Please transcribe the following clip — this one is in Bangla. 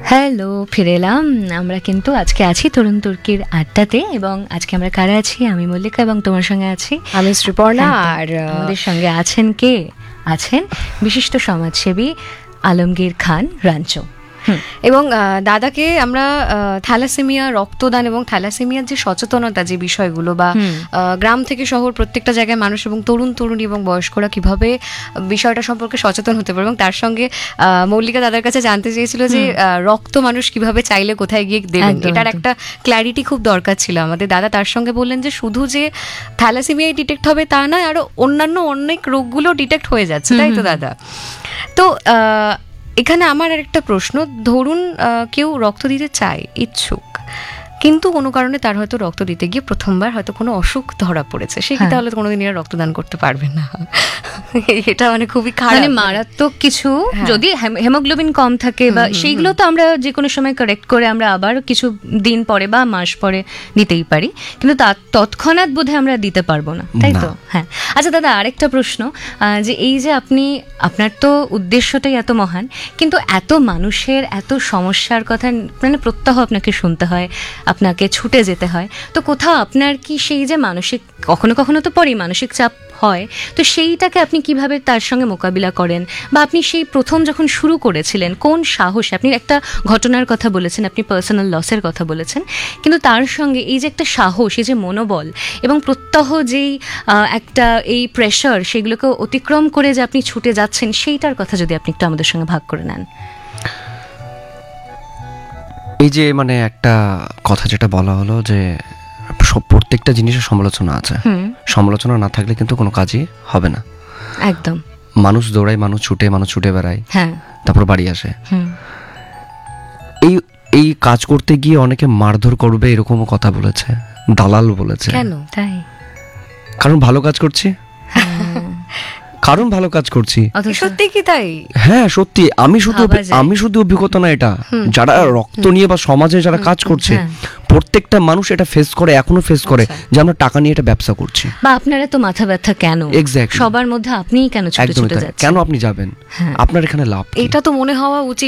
হ্যালো, ফিরে এলাম। আমরা কিন্তু আজকে আছি তরুণ তুর্কির আড্ডাতে, এবং আজকে আমরা কারা আছি? আমি মল্লিকা, এবং তোমার সঙ্গে আছি আমি শ্রীপর্ণা। আর আমাদের সঙ্গে আছেন কে? আছেন বিশিষ্ট সমাজসেবী আলমগীর খান রাঞ্চো। এবং দাদাকে আমরা থ্যালাসেমিয়া, রক্তদান এবং থ্যালাসেমিয়ার যে সচেতনতা, যে বিষয়গুলো বা গ্রাম থেকে শহর প্রত্যেকটা জায়গায় মানুষ এবং তরুণী এবং বয়স্করা কিভাবে বিষয়টা সম্পর্কে সচেতন হতে পারে, এবং তার সঙ্গে মল্লিকা দাদার কাছে জানতে চেয়েছিল যে রক্ত মানুষ কিভাবে চাইলে কোথায় গিয়ে দেবেন, এটার একটা ক্ল্যারিটি খুব দরকার ছিল আমাদের। দাদা তার সঙ্গে বললেন যে শুধু যে থ্যালাসেমিয়াই ডিটেক্ট হবে তা নয়, আরো অন্যান্য অনেক রোগগুলো ডিটেক্ট হয়ে যাচ্ছে, তাই তো দাদা? তো এখানে আমার আরেকটা প্রশ্ন, ধরুন কেউ রক্ত দিতে চায়, ইচ্ছুক, কিন্তু কোনো কারণে তার হয়তো রক্ত দিতে গিয়ে প্রথমবার হয়তো কোনো অসুখ ধরা পড়েছে, সে কি তাহলে কোনোদিন এরা রক্তদান করতে পারবে না? এটা মানে খুবই খারাপ, মানে মারাত্মক কিছু। যদি হেমোগ্লোবিন কম থাকে বা সেইগুলো তো আমরা যে কোনো সময় কারেক্ট করে আমরা আবার কিছু দিন পরে বা মাস পরে দিতেই পারি, কিন্তু তৎক্ষণাৎ বোধহয় আমরা দিতে পারবো না, তাই তো? হ্যাঁ। আচ্ছা দাদা, আরেকটা প্রশ্ন, যে এই যে আপনার তো উদ্দেশ্যটাই এত মহান, কিন্তু এত মানুষের এত সমস্যার কথা মানে প্রত্যহ আপনাকে শুনতে হয়, আপনাকে ছুটে যেতে হয়, তো কোথাও আপনার কি সেই যে মানসিক, কখনো কখনো তো পরেই মানসিক চাপ হয়, তো সেইটাকে আপনি কিভাবে তার সঙ্গে মোকাবিলা করেন? বা আপনি সেই প্রথম যখন শুরু করেছিলেন কোন সাহস, আপনি একটা ঘটনার কথা বলেছেন, আপনি পার্সোনাল লসের কথা বলেছেন, কিন্তু তার সঙ্গে এই যে একটা সাহস, এই যে মনোবল এবং প্রত্যহ যেই একটা এই প্রেশার, সেগুলোকে অতিক্রম করে যে আপনি ছুটে যাচ্ছেন, সেইটার কথা যদি আপনি একটু আমাদের সঙ্গে ভাগ করে নেন। এই যে মানে একটা কথা যেটা বলা হলো যে প্রত্যেকটা জিনিসের সমালোচনা আছে, সমালোচনা না থাকলে কিন্তু কোনো কাজই হবে না। একদম। মানুষ দৌড়ায়, মানুষ ছুটে বেড়ায়, হ্যাঁ, তারপর বাড়ি আসে। এই কাজ করতে গিয়ে অনেকে মারধর করবে এরকমও কথা বলেছে, দালাল বলেছে। কেন? তাই? কারণ ভালো কাজ করছি, কারণ ভালো কাজ করছি। সত্যি কি তাই? হ্যাঁ সত্যি। আমি শুধু অভিজ্ঞতা না, এটা যারা রক্ত নিয়ে বা সমাজে যারা কাজ করছে প্রত্যেকটা মানুষ এটা ফেস করে, এখনো ফেস করে, যে আমরা টাকা নিয়ে এটা ব্যবসা করছি, বা আপনারা তো মাথা ব্যথা কেন? এক্স্যাক্টলি। সবার মধ্যে আপনিই কেন ছুটে ছুটে যাচ্ছেন? কেন আপনি যাবেন? আপনার এখানে লাভ, এটা তো মনে হওয়া উচিত।